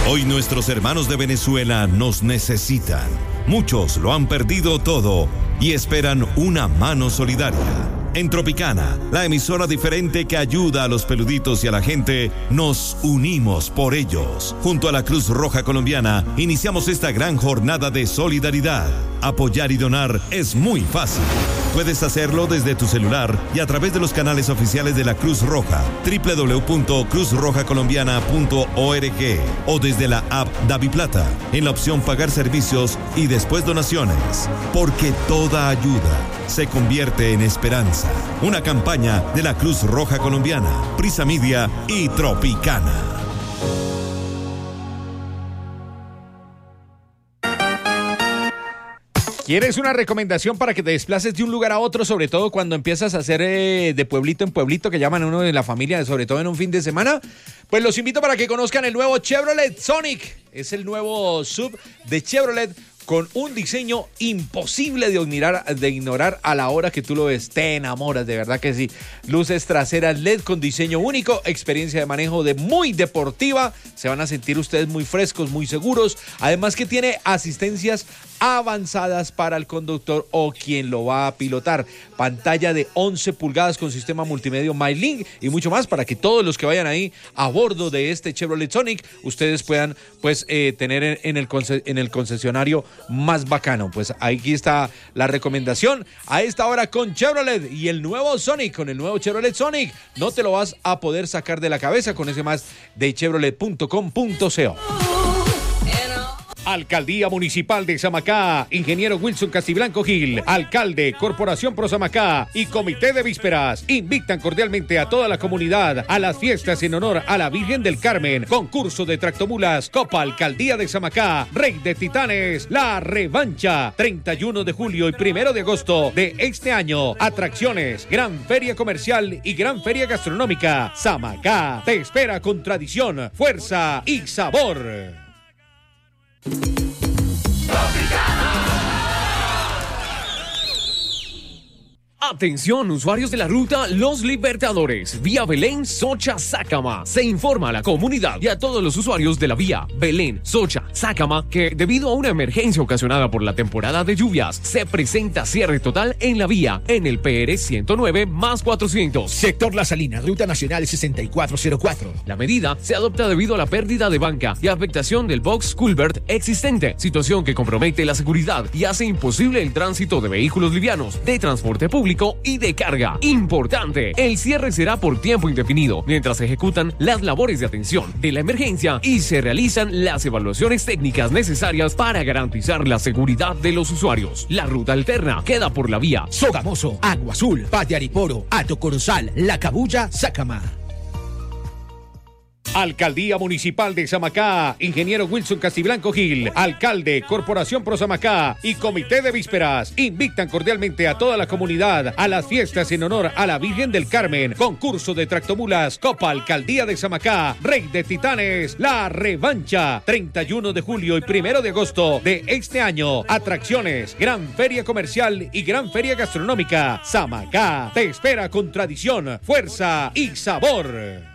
Hoy nuestros hermanos de Venezuela nos necesitan. Muchos lo han perdido todo y esperan una mano solidaria. En Tropicana, la emisora diferente que ayuda a los peluditos y a la gente, nos unimos por ellos. Junto a la Cruz Roja Colombiana, iniciamos esta gran jornada de solidaridad. Apoyar y donar es muy fácil. Puedes hacerlo desde tu celular y a través de los canales oficiales de la Cruz Roja, www.cruzrojacolombiana.org o desde la app DaviPlata, en la opción Pagar servicios y después donaciones. Porque toda ayuda se convierte en esperanza. Una campaña de la Cruz Roja Colombiana, Prisa Media y Tropicana. ¿Quieres una recomendación para que te desplaces de un lugar a otro, sobre todo cuando empiezas a hacer de pueblito en pueblito, que llaman uno de la familia, sobre todo en un fin de semana? Pues los invito para que conozcan el nuevo Chevrolet Sonic. Es el nuevo SUV de Chevrolet con un diseño imposible de ignorar a la hora que tú lo ves. Te enamoras, de verdad que sí. Luces traseras LED con diseño único, experiencia de manejo muy deportiva. Se van a sentir ustedes muy frescos, muy seguros. Además que tiene asistencias avanzadas para el conductor o quien lo va a pilotar. Pantalla de 11 pulgadas con sistema multimedia MyLink y mucho más para que todos los que vayan ahí a bordo de este Chevrolet Sonic, ustedes puedan tener en el concesionario más bacano. Pues aquí está la recomendación a esta hora con Chevrolet y el nuevo Sonic. Con el nuevo Chevrolet Sonic no te lo vas a poder sacar de la cabeza con ese más de chevrolet.com.co. Alcaldía Municipal de Samacá, ingeniero Wilson Castiblanco Gil, alcalde, Corporación Pro Samacá y Comité de Vísperas invitan cordialmente a toda la comunidad a las fiestas en honor a la Virgen del Carmen, concurso de tractomulas, Copa Alcaldía de Samacá, Rey de Titanes, La Revancha, 31 de julio y 1 de agosto de este año, atracciones, gran feria comercial y gran feria gastronómica. Samacá te espera con tradición, fuerza y sabor. Atención, usuarios de la ruta Los Libertadores, vía Belén, Socha, Sácama. Se informa a la comunidad y a todos los usuarios de la vía Belén, Socha, Sácama que debido a una emergencia ocasionada por la temporada de lluvias, se presenta cierre total en la vía en el PR 109 más 400. Sector La Salina, Ruta Nacional 6404. La medida se adopta debido a la pérdida de banca y afectación del box culvert existente, situación que compromete la seguridad y hace imposible el tránsito de vehículos livianos, de transporte público y de carga. Importante, el cierre será por tiempo indefinido mientras se ejecutan las labores de atención de la emergencia y se realizan las evaluaciones técnicas necesarias para garantizar la seguridad de los usuarios. La ruta alterna queda por la vía Sogamoso, Agua Azul, Patiariporo, Ato Corozal, La Cabulla, Sácama. Alcaldía Municipal de Samacá, ingeniero Wilson Castiblanco Gil, alcalde, Corporación Pro Samacá y Comité de Vísperas invitan cordialmente a toda la comunidad a las fiestas en honor a la Virgen del Carmen, concurso de tractomulas, Copa Alcaldía de Samacá, Rey de Titanes, La Revancha, 31 de julio y 1 de agosto de este año, atracciones, gran feria comercial y gran feria gastronómica. Samacá te espera con tradición, fuerza y sabor.